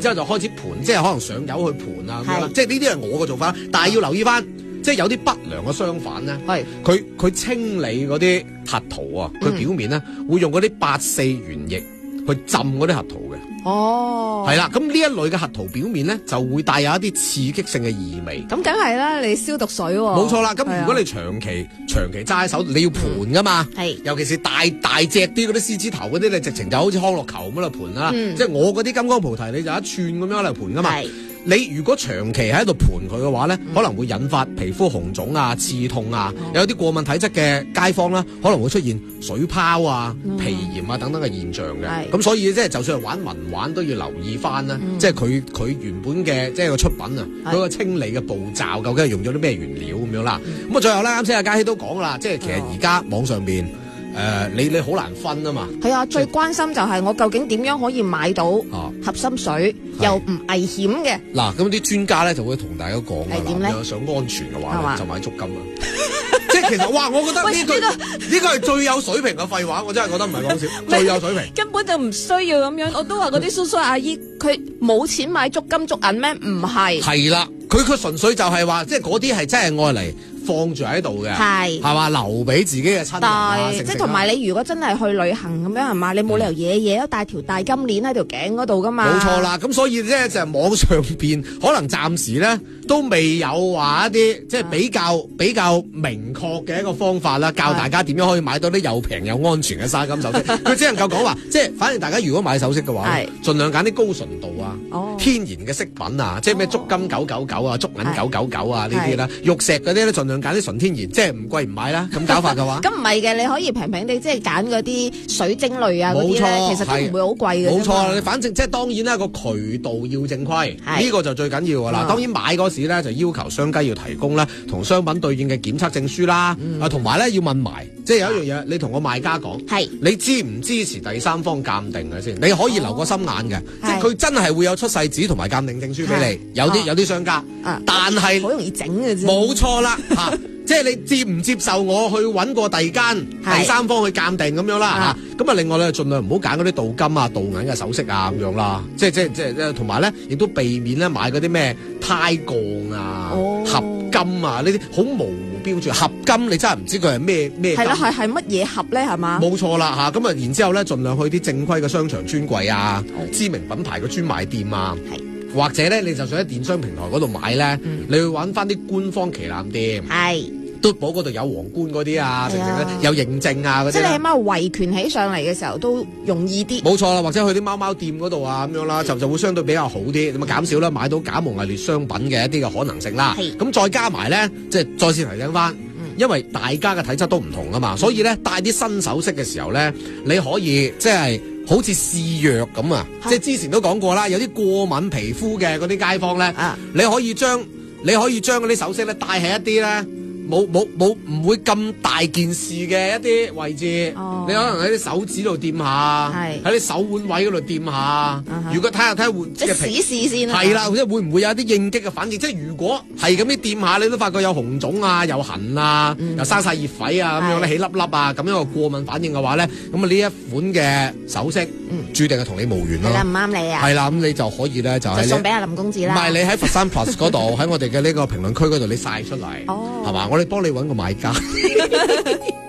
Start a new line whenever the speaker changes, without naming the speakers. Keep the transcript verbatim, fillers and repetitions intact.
之後就開始盤，即係可能上油去盤啊咁樣啦。即係呢啲係我嘅做法，但係要留意翻。即係有啲不良嘅商販咧，係佢佢清理嗰啲核桃啊，佢表面咧、嗯、會用嗰啲八四原液去浸嗰啲核桃嘅。哦，係啦，咁呢一類嘅核桃表面咧就會帶有一啲刺激性嘅異味。咁梗係啦，你消毒水喎、哦。冇錯啦，咁如果你長期長期揸喺手，你要盤噶嘛。係、嗯，尤其是大大隻啲嗰啲獅子頭嗰啲，你直情就好似康樂球咁喺度盤啦。嗯、即係我嗰啲金剛菩提，你就一串咁樣喺度盤噶嘛。你如果長期喺度盤佢嘅話咧，嗯、可能會引發皮膚紅腫啊、刺痛啊，哦、有啲過敏體質嘅街坊啦，可能會出現水泡啊、嗯、皮炎啊等等嘅現象嘅。咁所以即係就算係玩文玩都要留意翻啦，嗯、即係佢佢原本嘅即係個出品啊，嗰個清理嘅步驟究竟係用咗啲咩原料咁樣啦。咁啊、嗯，最後咧，啱先阿嘉熙都講啦，即係其實而家網上邊。誒、呃，你你好難分啊嘛！係啊，最關心就係我究竟點樣可以買到合心水、啊、又唔危險嘅。嗱，咁啲專家咧就會同大家講㗎啦，你想安全嘅話吧就買足金啦。即係其實哇，我覺得呢句呢個係最有水平嘅廢話，我真係覺得唔係講笑，最有水平。根本就唔需要咁樣，我都話嗰啲叔叔阿姨佢冇錢買足金足銀咩？唔係。係啦，佢佢純粹就係話，即係嗰啲係真係愛嚟。放住喺度嘅，係係嘛，留俾自己嘅親人啊，即係同埋你如果真係去旅行咁樣係嘛，你冇理由夜夜都帶條大金鏈喺條頸嗰度噶嘛。冇錯啦，咁所以咧就係網上邊可能暫時咧都未有話一啲即係比較比較明確嘅一個方法啦，教大家點樣可以買到啲又平又安全嘅沙金首飾。佢只能夠講話，即係反正大家如果買首飾嘅話，盡量揀啲高純度啊、天然嘅飾品啊，即係咩足金九九九啊、足銀九九九啊呢啲啦，玉石嗰啲咧盡量揀啲純天然，即係唔貴唔買啦。咁搞法嘅話，咁唔係嘅，你可以平平地即係揀嗰啲水晶類啊嗰啲咧，其實都唔會好貴嘅。冇錯，你反正即係當然啦，個渠道要正規，呢個就最緊要噶啦。當然買嗰時咧就要求商家要提供咧同商品對應嘅檢測證書啦，啊同埋咧要問埋，即係有一樣嘢，你同個賣家講，係你支唔支持第三方鑑定嘅先？你可以留個心眼嘅，即係佢真係會有出世紙同埋鑑定證書俾你。有啲有啲商家，但係好容易整嘅啫。冇錯啦，嚇。即係你接唔接受我去揾個第二間第三方去鑑定咁樣啦嚇，咁啊另外咧盡量唔好揀嗰啲鍍金啊、鍍銀嘅首飾啊咁樣啦，即係即係即係同埋咧亦都避免咧買嗰啲咩鈦鋼啊、哦、合金啊呢啲好模糊標註，合金你真係唔知佢係咩咩。係啦，係係乜嘢合咧係嘛？冇錯啦嚇，咁啊然之後咧盡量去啲正規嘅商場專櫃啊、嗯、知名品牌嘅專賣店啊。或者咧，你就算喺電商平台嗰度買咧，嗯、你去揾翻啲官方旗艦店，係都寶嗰度有皇冠嗰啲啊，成成咧有認證啊嗰啲。即係你起碼維權起上嚟嘅時候都容易啲。冇錯啦，或者去啲貓貓店嗰度啊咁樣啦，就就會相對比較好啲，咁啊減少啦買到假冒偽劣商品嘅一啲嘅可能性啦。咁再加埋咧，即係再次提醒翻。因為大家嘅體質都唔同啊嘛，所以咧戴啲新首飾嘅時候咧，你可以即係好似試藥咁啊！即係之前都講過啦，有啲過敏皮膚嘅嗰啲街坊咧，啊、你可以將你可以將嗰啲首飾咧戴喺一啲咧冇冇冇唔會咁大件事嘅一啲位置，哦、你可能喺啲手指度掂下，喺啲是手腕位嗰度掂下。啊、如果睇下睇下換即係試試先啦，係啦，即係會唔會有一啲應激嘅反應？即係如果係咁啲掂下，你都發覺有紅腫啊、有痕啊、嗯、又生晒熱痱啊咁樣咧，起粒粒啊咁樣個過敏反應嘅話咧，咁啊呢一款嘅首飾，嗯，註定係同你無緣咯。係啦，唔啱你啊。係啦，咁你就可以咧就係送俾阿林公子啦。唔係你喺佛山 Plus 嗰度，喺我哋嘅呢個評論區嗰度，你晒出嚟，哦，係嘛？我哋幫你揾個買家。